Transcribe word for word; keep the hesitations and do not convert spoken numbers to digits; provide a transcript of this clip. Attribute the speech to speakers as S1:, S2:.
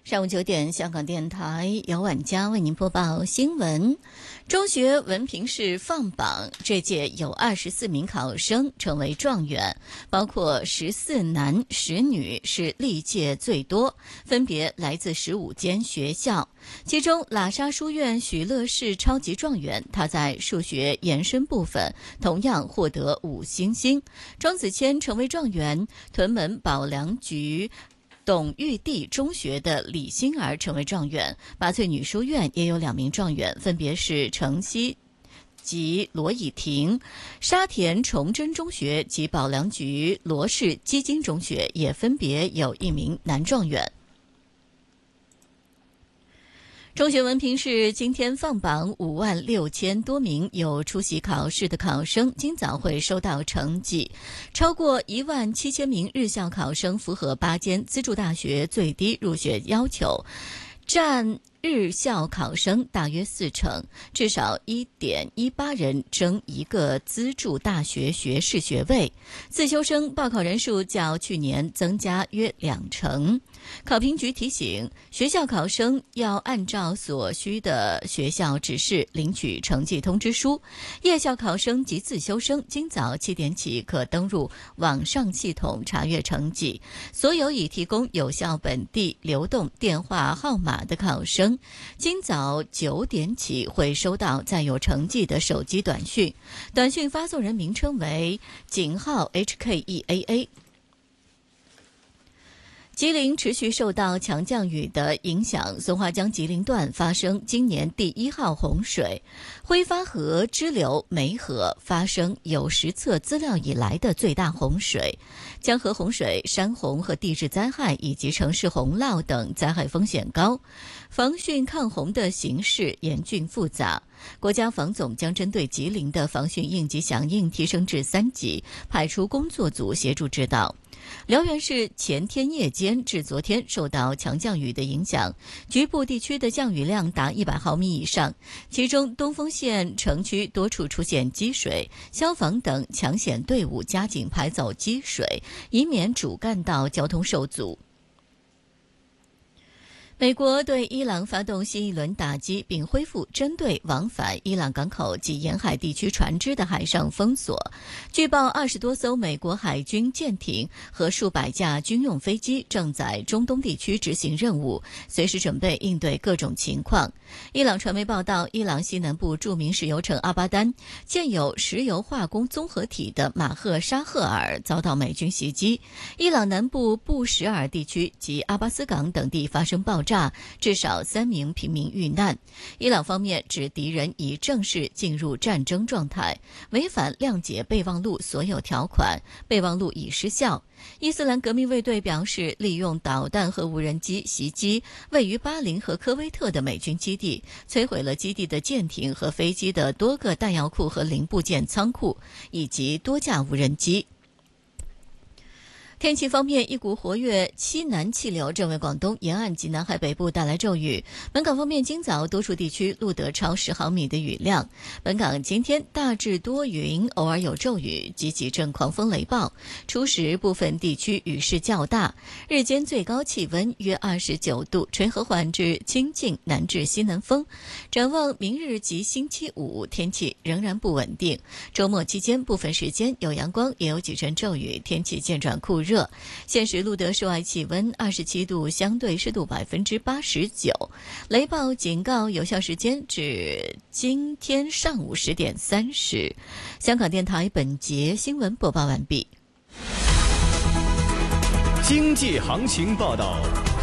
S1: 上午九点，香港电台由晚佳为您播报新闻。中学文凭试放榜，这届有二十四名考生成为状元，包括十四男十女，是历届最多，分别来自十五间学校。其中，喇沙书院许乐士超级状元，他在数学延伸部分同样获得五星星。庄子谦成为状元，屯门保良局董玉娣中学的李欣儿成为状元，八翠女书院也有两名状元，分别是程曦及罗以婷，沙田崇真中学及保良局罗氏基金中学也分别有一名男状元。中学文凭试今天放榜，五万六千多名有出席考试的考生今早会收到成绩，超过一万七千名日校考生符合八间资助大学最低入学要求，占日校考生大约四成，至少 一点一八 人争一个资助大学学士学位。自修生报考人数较去年增加约两成。考评局提醒，学校考生要按照所需的学校指示领取成绩通知书。夜校考生及自修生今早七点起可登入网上系统查阅成绩。所有已提供有效本地流动电话号码的考生，今早九点起会收到载有成绩的手机短讯，短讯发送人名称为井号 H K E A A。吉林持续受到强降雨的影响，松花江吉林段发生今年第一号洪水，挥发河支流梅河发生有实测资料以来的最大洪水。江河洪水、山洪和地质灾害以及城市洪涝等灾害风险高，防汛抗洪的形势严峻复杂。国家防总将针对吉林的防汛应急响应提升至三级，派出工作组协助指导。辽源市前天夜间至昨天受到强降雨的影响，局部地区的降雨量达一百毫米以上，其中东丰县城区多处出现积水，消防等抢险队伍加紧排走积水，以免主干道交通受阻。美国对伊朗发动新一轮打击，并恢复针对往返伊朗港口及沿海地区船只的海上封锁。据报，二十多艘美国海军舰艇和数百架军用飞机正在中东地区执行任务，随时准备应对各种情况。伊朗传媒报道，伊朗西南部著名石油城阿巴丹建有石油化工综合体的马赫沙赫尔遭到美军袭击。伊朗南部布什尔地区及阿巴斯港等地发生爆炸，至少三名平民遇难。伊朗方面指敌人已正式进入战争状态，违反谅解备忘录所有条款，备忘录已失效。伊斯兰革命卫队表示，利用导弹和无人机袭击位于巴林和科威特的美军基地，摧毁了基地的舰艇和飞机的多个弹药库和零部件仓库，以及多架无人机。天气方面，一股活跃西南气流正为广东沿岸及南海北部带来骤雨。本港方面，今早多处地区录得超十毫米的雨量。本港今天大致多云，偶尔有骤雨及几阵狂风雷暴，初时部分地区雨势较大。日间最高气温约二十九度，吹和缓至清劲南至西南风。展望明日及星期五，天气仍然不稳定。周末期间部分时间有阳光，也有几阵骤雨，天气渐转酷热。现时录得室外气温二十七度，相对湿度百分之八十九。雷暴警告有效时间至今天上午十点三十。香港电台本节新闻播报完毕。
S2: 经济行情报道，